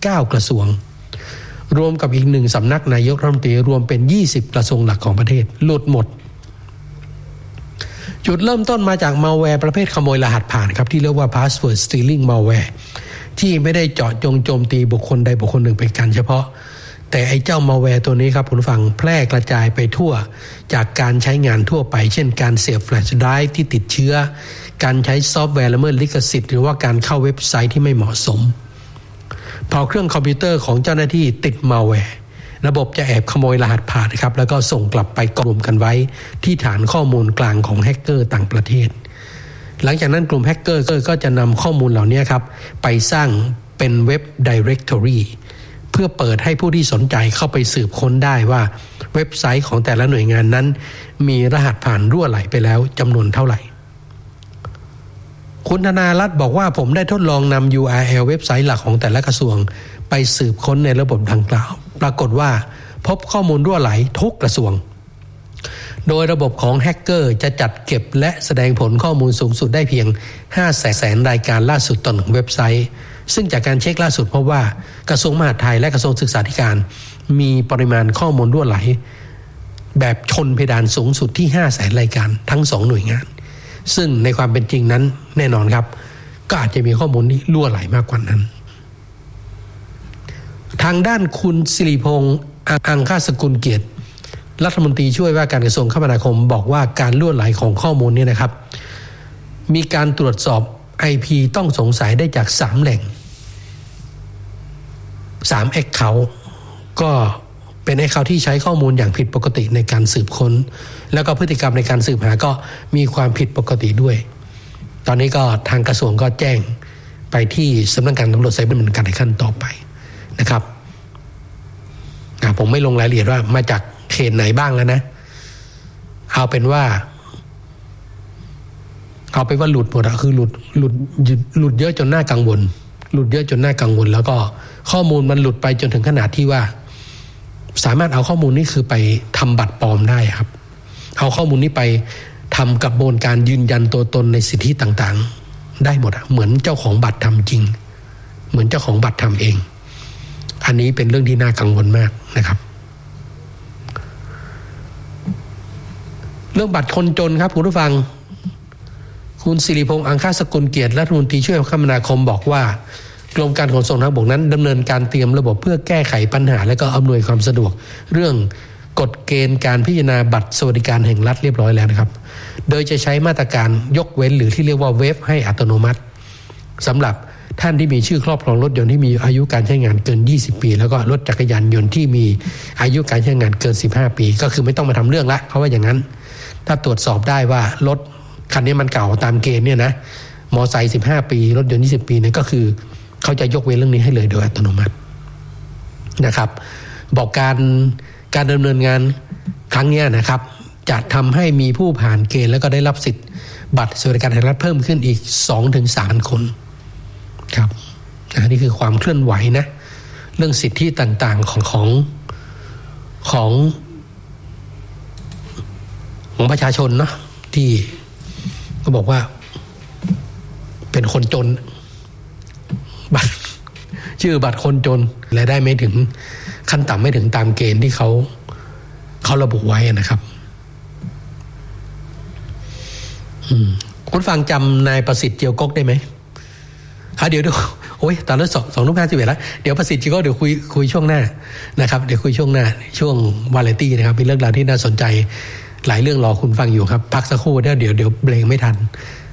9กระทรวงรวมกับอีก1สำนักนายกรัฐมนตรีรวมเป็น20กระทรวงหลักของประเทศหลุดหมดจุดเริ่มต้นมาจากมัลแวร์ประเภทขโมยรหัสผ่านครับที่เรียกว่า password stealing malware ที่ไม่ได้เจาะจงโจมตีบุคคลใดบุคคลหนึ่งเป็นการเฉพาะแต่ไอ้เจ้ามัลแวร์ตัวนี้ครับคุณผู้ฟังแพร่กระจายไปทั่วจากการใช้งานทั่วไปเช่นการเสียบแฟลชไดรฟ์ที่ติดเชื้อการใช้ซอฟต์แวร์ละเมิดลิขสิทธิ์หรือว่าการเข้าเว็บไซต์ที่ไม่เหมาะสมพอเครื่องคอมพิวเตอร์ของเจ้าหน้าที่ติดมัลแวร์ระบบจะแอบขโมยรหัสผ่านครับแล้วก็ส่งกลับไปรวมกันไว้ที่ฐานข้อมูลกลางของแฮกเกอร์ต่างประเทศหลังจากนั้นกลุ่มแฮกเกอร์ก็จะนำข้อมูลเหล่านี้ครับไปสร้างเป็นเว็บ directory เพื่อเปิดให้ผู้ที่สนใจเข้าไปสืบค้นได้ว่าเว็บไซต์ของแต่ละหน่วยงานนั้นมีรหัสผ่านรั่วไหลไปแล้วจำนวนเท่าไหร่คุณธนารัตน์บอกว่าผมได้ทดลองนำ URL เว็บไซต์หลักของแต่ละกระทรวงไปสืบค้นในระบบดังกล่าวปรากฏว่าพบข้อมูลรั่วไหลทุกกระทรวงโดยระบบของแฮกเกอร์จะจัดเก็บและแสดงผลข้อมูลสูงสุดได้เพียง 500,000 รายการล่าสุดต่อ1เว็บไซต์ซึ่งจากการเช็คล่าสุดพบว่ากระทรวงมหาดไทยและกระทรวงศึกษาธิการมีปริมาณข้อมูลรั่วไหลแบบชนเพดานสูงสุดที่ 500,000 รายการทั้ง2หน่วยงานซึ่งในความเป็นจริงนั้นแน่นอนครับก็อาจจะมีข้อมูลที่รั่วไหลมากกว่านั้นทางด้านคุณสิริพงษ์อังคสกุลเกียรติรัฐมนตรีช่วยว่าการกระทรวงคมนาคมบอกว่าการรั่วไหลของข้อมูลนี้นะครับมีการตรวจสอบ IP ต้องสงสัยได้จาก3แหล่ง3 account ก็เป็น account ที่ใช้ข้อมูลอย่างผิดปกติในการสืบค้นแล้วก็พฤติกรรมในการสืบหาก็มีความผิดปกติด้วยตอนนี้ก็ทางกระทรวงก็แจ้งไปที่สำนักงานตำรวจไซเบอร์ดำเนินการในขั้นต่อไปนะครับผมไม่ลงรายละเอียดว่ามาจากเขตไหนบ้างแล้วนะเอาเป็นว่าหลุดหมดอะคือหลุดเยอะจนน่ากังวลแล้วก็ข้อมูลมันหลุดไปจนถึงขนาดที่ว่าสามารถเอาข้อมูลนี้คือไปทำบัตรปลอมได้ครับเอาข้อมูลนี้ไปทำกระบวนการยืนยันตัวตนในสิทธิต่างๆได้หมดอะเหมือนเจ้าของบัตรทำจริงเหมือนเจ้าของบัตรทำเองอันนี้เป็นเรื่องที่น่ากังวลมากนะครับเรื่องบัตรคนจนครับคุณผู้ฟังคุณสิริพงษ์อังคสกุลเกียรติรัฐมนตรีช่วยคมนาคมบอกว่ากรมการขนส่งทางบกนั้นดำเนินการเตรียมระบบเพื่อแก้ไขปัญหาและก็อำนวยความสะดวกเรื่องกฎเกณฑ์การพิจารณาบัตรสวัสดิการแห่งรัฐเรียบร้อยแล้วนะครับโดยจะใช้มาตรการยกเว้นหรือที่เรียกว่าเวฟให้อัตโนมัติสำหรับท่านที่มีชื่อครอบครองรถยนต์ที่มีอายุการใช้งานเกิน20ปีแล้วก็รถจักรยานยนต์ที่มีอายุการใช้งานเกิน15ปีก็คือไม่ต้องมาทำเรื่องละเพราะว่าอย่างนั้นถ้าตรวจสอบได้ว่ารถคันนี้มันเก่าตามเกณฑ์เนี่ยนะมอไซค์15ปีรถยนต์20ปีเนี่ยก็คือเขาจะยกเว้นเรื่องนี้ให้เลยโดยอัตโนมัตินะครับบอกการดำเนินงานครั้งนี้นะครับจะทำให้มีผู้ผ่านเกณฑ์แล้วก็ได้รับสิทธิ์บัตรสวัสดิการแห่งรัฐเพิ่มขึ้นอีก 2-3 คนครับนี่คือความเคลื่อนไหวนะเรื่องสิทธิต่างๆของประชาชนเนาะที่ก็บอกว่าเป็นคนจนบัตรชื่อบัตรคนจนรายได้ไม่ถึงขั้นต่ำไม่ถึงตามเกณฑ์ที่เขาระบุไว้นะครับคุณฟังจำนายประสิทธิ์เจียวกกได้ไหมเดี๋ยวโอ้ยตอนนั้น2:51แล้วเดี๋ยวประสิทธิ์เจียวกกเดี๋ยวคุยช่วงหน้านะครับเดี๋ยวคุยช่วงหน้าช่วงวาไรตี้นะครับมีเรื่องราวที่น่าสนใจหลายเรื่องรอคุณฟังอยู่ครับพักสักครู่เดี๋ยวเบรกไม่ทัน